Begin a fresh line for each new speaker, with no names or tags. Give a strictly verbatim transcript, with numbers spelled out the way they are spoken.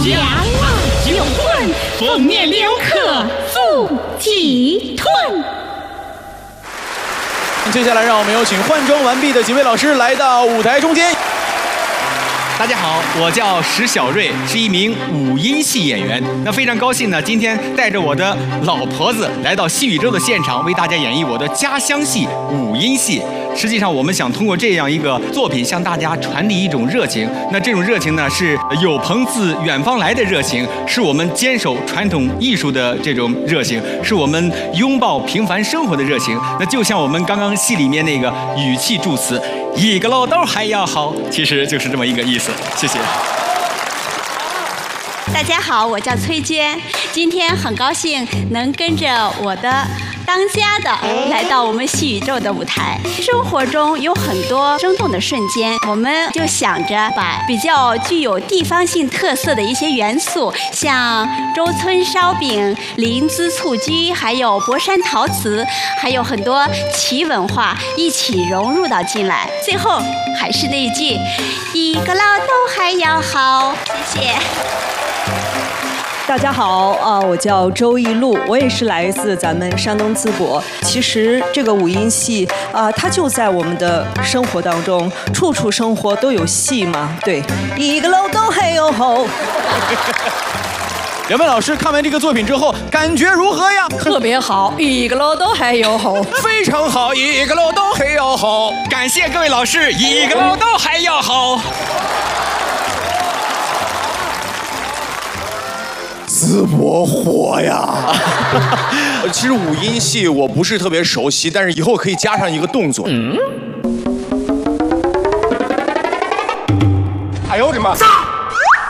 羊啊有棍，封面留客足几吞。
接下来让我们有请换装完毕的几位老师来到舞台中间。
大家好，我叫石小瑞，是一名五音戏演员。那非常高兴呢，今天带着我的老婆子来到戏宇宙的现场，为大家演绎我的家乡戏五音戏。实际上，我们想通过这样一个作品，向大家传递一种热情。那这种热情呢，是有朋自远方来的热情，是我们坚守传统艺术的这种热情，是我们拥抱平凡生活的热情。那就像我们刚刚戏里面那个语气助词，一个老豆还要好，其实就是这么一个意思。谢谢。
大家好，我叫崔娟，今天很高兴能跟着我的当家的来到我们戏宇宙的舞台。生活中有很多生动的瞬间，我们就想着把比较具有地方性特色的一些元素，像周村烧饼、临淄蹴鞠，还有博山陶瓷，还有很多奇文化一起融入到进来。最后还是那一句，一个老豆还要好。谢谢。
大家好，啊、呃，我叫周艺露，我也是来自咱们山东淄博。其实这个五音戏啊、呃，它就在我们的生活当中，处处生活都有戏嘛。对，一个楼都还有吼。
两位老师看完这个作品之后，感觉如何呀？
特别好，一个楼都还有吼。
非常好，一个楼都还有吼。
感谢各位老师，一个楼都还要好。
淄博火呀！其实五音戏我不是特别熟悉，但是以后可以加上一个动作。嗯。哎呦我的妈！